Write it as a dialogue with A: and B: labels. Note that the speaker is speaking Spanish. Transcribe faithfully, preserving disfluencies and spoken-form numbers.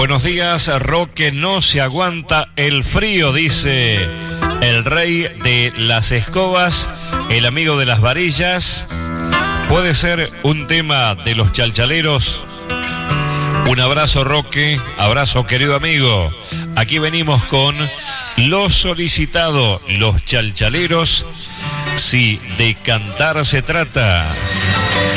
A: Buenos días, Roque, no se aguanta el frío, dice el rey de las escobas, el amigo de las varillas. Puede ser un tema de los chalchaleros. Un abrazo, Roque, abrazo, querido amigo. Aquí venimos con lo solicitado, los chalchaleros, si de cantar se trata.